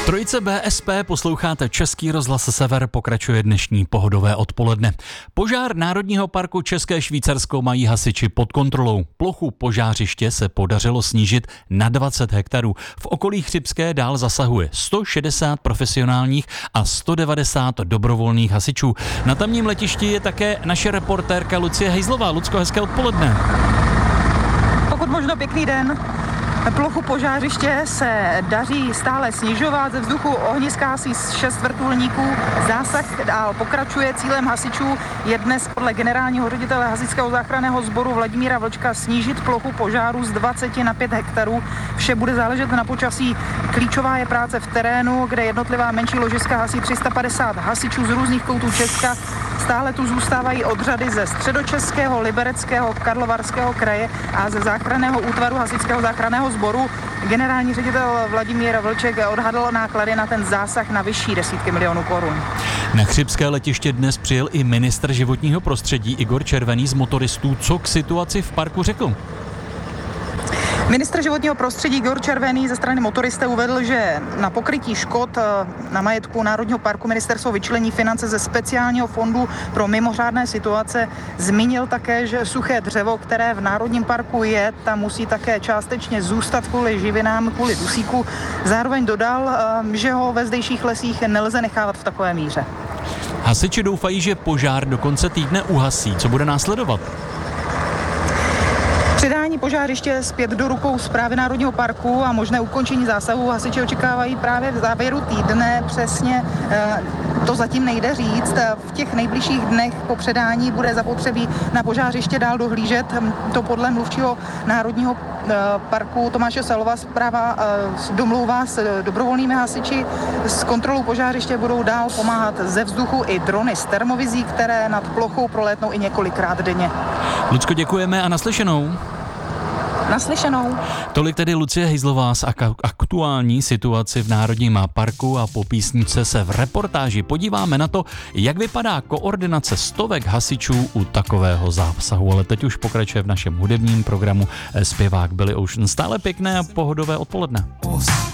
Trojice BSP, posloucháte Český rozhlas Sever, pokračuje dnešní pohodové odpoledne. Požár Národního parku České Švýcarsko mají hasiči pod kontrolou. Plochu požářiště se podařilo snížit na 20 hektarů. V okolí Chřibské dál zasahuje 160 profesionálních a 190 dobrovolných hasičů. Na tamním letišti je také naše reportérka Lucie Hejzlová. Lucko, hezké odpoledne. Pokud možno pěkný den. Plochu požářiště se daří stále snižovat, ze vzduchu ohniska asi 6 vrtulníků. Zásah dál pokračuje. Cílem hasičů je dnes podle generálního ředitele Hasičského záchranného sboru Vladimíra Vlčka snížit plochu požáru z 20 na 5 hektarů. Vše bude záležet na počasí. Klíčová je práce v terénu, kde jednotlivá menší ložiska hasí 350 hasičů z různých koutů Česka. Stále tu zůstávají odřady ze Středočeského, Libereckého, Karlovarského kraje a ze záchranného útvaru Hasičského záchranného sboru. Generální ředitel Vladimír Vlček odhadl náklady na ten zásah na vyšší desítky milionů korun. Na chřibské letiště dnes přijel i ministr životního prostředí Igor Červený z motoristů. Co k situaci v parku řekl? Ministr životního prostředí Igor Červený ze strany motoristé uvedl, že na pokrytí škod na majetku Národního parku ministerstvo vyčlení finance ze speciálního fondu pro mimořádné situace. Zmínil také, že suché dřevo, které v Národním parku je, tam musí také částečně zůstat kvůli živinám, kvůli dusíku. Zároveň dodal, že ho ve zdejších lesích nelze nechávat v takové míře. Hasiči doufají, že požár do konce týdne uhasí. Co bude následovat? Předání požáriště zpět do rukou Správy Národního parku a možné ukončení zásahu hasiči očekávají právě v závěru týdne. Přesně to zatím nejde říct. V těch nejbližších dnech po předání bude zapotřebí na požářiště dál dohlížet. To podle mluvčího Národního parku Tomáše Salova zpráva domlouvá s dobrovolnými hasiči. S kontrolou požářiště budou dál pomáhat ze vzduchu i drony s termovizí, které nad plochou prolétnou i několikrát denně. Lucko, děkujeme a naslyšenou. Naslyšenou. Tolik tedy Lucie Hejzlová z aktuální situaci v Národním parku a po písničce se v reportáži podíváme na to, jak vypadá koordinace stovek hasičů u takového zásahu. Ale teď už pokračuje v našem hudebním programu zpěvák Billy Ocean. Stále pěkné a pohodové odpoledne.